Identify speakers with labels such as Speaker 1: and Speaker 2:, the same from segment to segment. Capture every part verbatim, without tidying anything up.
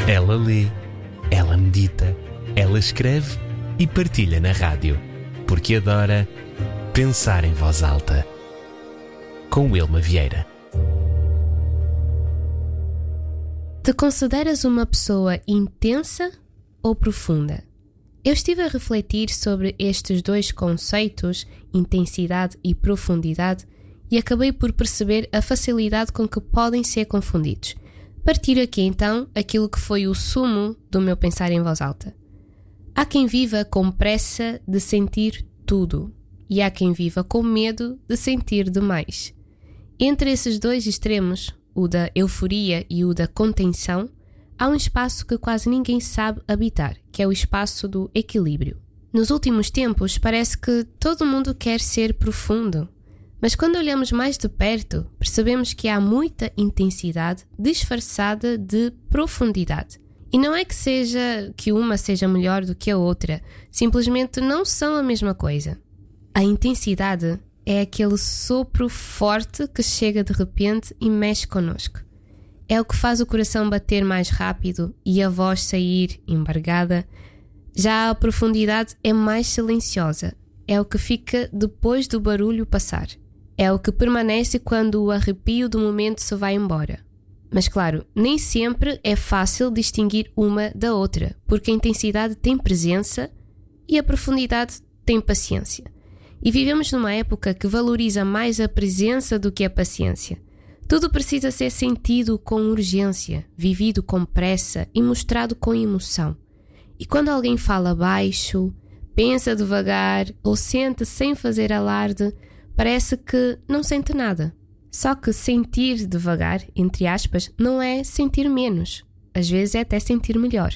Speaker 1: Ela lê, ela medita, ela escreve e partilha na rádio, porque adora pensar em voz alta. Com Wilma Vieira.
Speaker 2: Te consideras uma pessoa intensa ou profunda? Eu estive a refletir sobre estes dois conceitos, intensidade e profundidade, e acabei por perceber a facilidade com que podem ser confundidos. Partilho aqui então aquilo que foi o sumo do meu pensar em voz alta. Há quem viva com pressa de sentir tudo e há quem viva com medo de sentir demais. Entre esses dois extremos, o da euforia e o da contenção, há um espaço que quase ninguém sabe habitar, que é o espaço do equilíbrio. Nos últimos tempos parece que todo mundo quer ser profundo, mas quando olhamos mais de perto, percebemos que há muita intensidade disfarçada de profundidade. E não é que seja que uma seja melhor do que a outra, simplesmente não são a mesma coisa. A intensidade é aquele sopro forte que chega de repente e mexe connosco. É o que faz o coração bater mais rápido e a voz sair embargada. Já a profundidade é mais silenciosa, é o que fica depois do barulho passar. É o que permanece quando o arrepio do momento se vai embora. Mas claro, nem sempre é fácil distinguir uma da outra, porque a intensidade tem presença e a profundidade tem paciência. E vivemos numa época que valoriza mais a presença do que a paciência. Tudo precisa ser sentido com urgência, vivido com pressa e mostrado com emoção. E quando alguém fala baixo, pensa devagar ou sente sem fazer alarde, parece que não sente nada. Só que sentir devagar, entre aspas, não é sentir menos. Às vezes é até sentir melhor.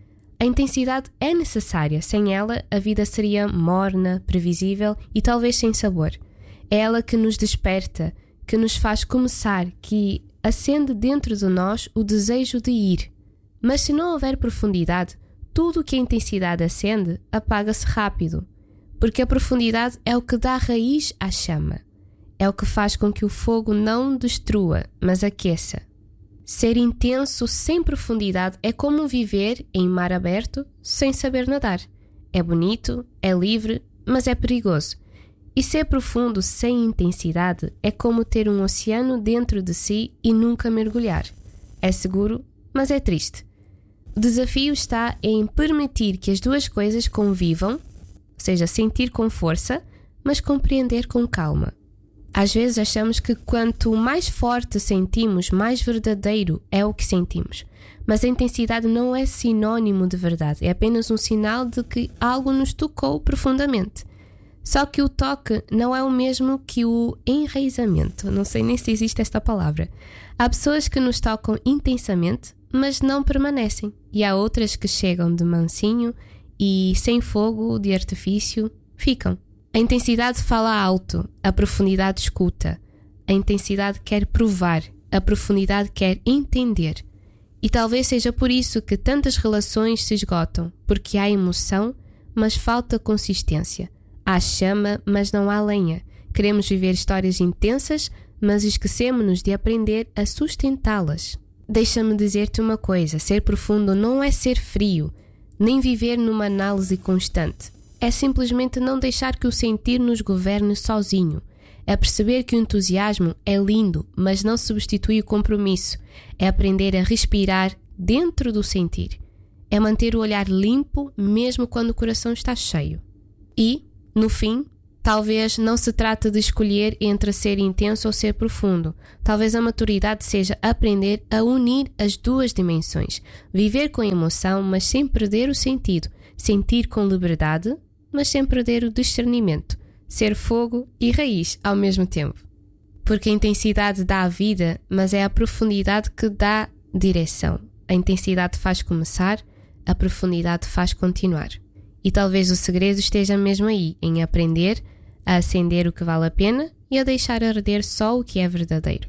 Speaker 2: A intensidade é necessária. Sem ela, a vida seria morna, previsível e talvez sem sabor. É ela que nos desperta, que nos faz começar, que acende dentro de nós o desejo de ir. Mas se não houver profundidade, tudo o que a intensidade acende apaga-se rápido. Porque a profundidade é o que dá raiz à chama. É o que faz com que o fogo não destrua, mas aqueça. Ser intenso sem profundidade é como viver em mar aberto sem saber nadar. É bonito, é livre, mas é perigoso. E ser profundo sem intensidade é como ter um oceano dentro de si e nunca mergulhar. É seguro, mas é triste. O desafio está em permitir que as duas coisas convivam, ou seja, sentir com força, mas compreender com calma. Às vezes achamos que quanto mais forte sentimos, mais verdadeiro é o que sentimos. Mas a intensidade não é sinônimo de verdade, é apenas um sinal de que algo nos tocou profundamente. Só que o toque não é o mesmo que o enraizamento. Não sei nem se existe esta palavra. Há pessoas que nos tocam intensamente, mas não permanecem. E há outras que chegam de mansinho e sem fogo de artifício ficam. A intensidade fala alto, a profundidade escuta. A intensidade quer provar, a profundidade quer entender. E talvez seja por isso que tantas relações se esgotam, porque há emoção, mas falta consistência. Há chama, mas não há lenha. Queremos viver histórias intensas, mas esquecemos-nos de aprender a sustentá-las. Deixa-me dizer-te uma coisa, ser profundo não é ser frio, nem viver numa análise constante. É simplesmente não deixar que o sentir nos governe sozinho. É perceber que o entusiasmo é lindo, mas não substitui o compromisso. É aprender a respirar dentro do sentir. É manter o olhar limpo mesmo quando o coração está cheio. E, no fim, talvez não se trate de escolher entre ser intenso ou ser profundo. Talvez a maturidade seja aprender a unir as duas dimensões. Viver com emoção, mas sem perder o sentido. Sentir com liberdade, mas sem perder o discernimento. Ser fogo e raiz ao mesmo tempo. Porque a intensidade dá a vida, mas é a profundidade que dá direção. A intensidade faz começar, a profundidade faz continuar. E talvez o segredo esteja mesmo aí, em aprender a acender o que vale a pena e a deixar arder só o que é verdadeiro.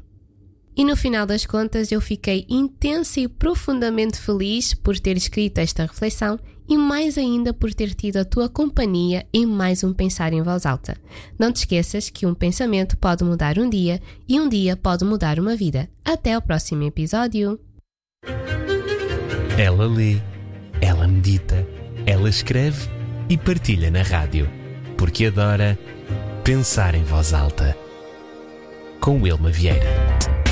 Speaker 2: E no final das contas eu fiquei intensa e profundamente feliz por ter escrito esta reflexão e mais ainda por ter tido a tua companhia em mais um Pensar em Voz Alta. Não te esqueças que um pensamento pode mudar um dia e um dia pode mudar uma vida. Até ao próximo episódio!
Speaker 1: Ela lê, ela medita, ela escreve e partilha na rádio, porque adora pensar em voz alta. Com Wilma Vieira.